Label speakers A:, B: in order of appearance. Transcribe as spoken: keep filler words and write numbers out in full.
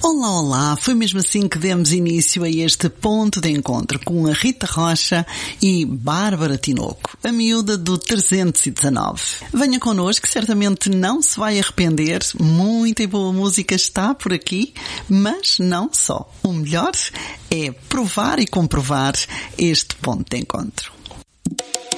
A: Olá, olá, foi mesmo assim que demos início a este ponto de encontro com a Rita Rocha e Bárbara Tinoco, a miúda do trezentos e dezanove. Venha connosco, certamente não se vai arrepender, muita e boa música está por aqui, mas não só. O melhor é provar e comprovar este ponto de encontro.